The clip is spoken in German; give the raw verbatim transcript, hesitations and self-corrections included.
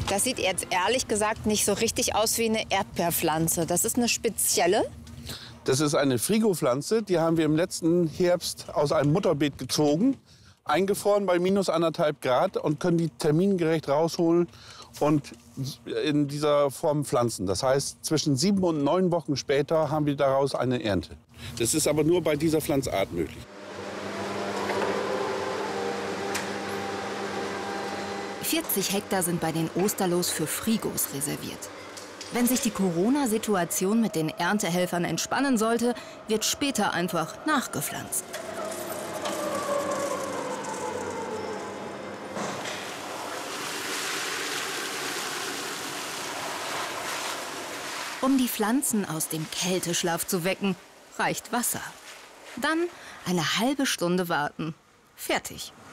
Das sieht jetzt ehrlich gesagt nicht so richtig aus wie eine Erdbeerpflanze. Das ist eine spezielle? Das ist eine Frigopflanze. Die haben wir im letzten Herbst aus einem Mutterbeet gezogen, eingefroren bei minus anderthalb Grad und können die termingerecht rausholen und in dieser Form pflanzen. Das heißt, zwischen sieben und neun Wochen später haben wir daraus eine Ernte. Das ist aber nur bei dieser Pflanzart möglich. vierzig Hektar sind bei den Osterlos für Frigos reserviert. Wenn sich die Corona-Situation mit den Erntehelfern entspannen sollte, wird später einfach nachgepflanzt. Um die Pflanzen aus dem Kälteschlaf zu wecken, reicht Wasser. Dann eine halbe Stunde warten. Fertig.